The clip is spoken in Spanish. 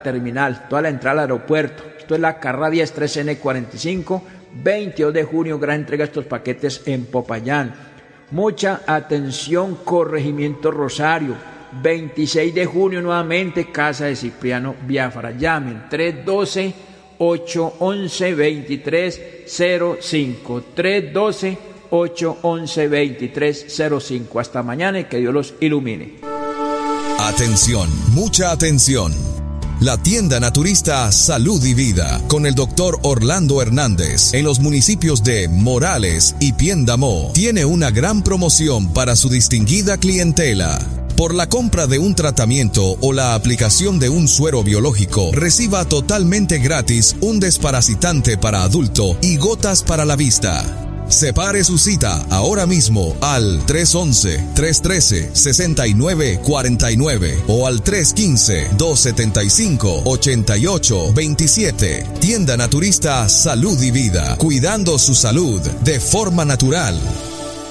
terminal, toda la entrada al aeropuerto. Esto es la carrera 10 3N45, 22 de junio, gran entrega de estos paquetes en Popayán. Mucha atención, Corregimiento Rosario, 26 de junio nuevamente, casa de Cipriano Biafra. Llamen 312-811-2305, 312-811-2305. Hasta mañana y que Dios los ilumine. Atención, mucha atención. La tienda naturista Salud y Vida con el doctor Orlando Hernández en los municipios de Morales y Piendamó tiene una gran promoción para su distinguida clientela. Por la compra de un tratamiento o la aplicación de un suero biológico, reciba totalmente gratis un desparasitante para adulto y gotas para la vista. Separe su cita ahora mismo al 311-313-6949 o al 315-275-8827. Tienda Naturista Salud y Vida, cuidando su salud de forma natural.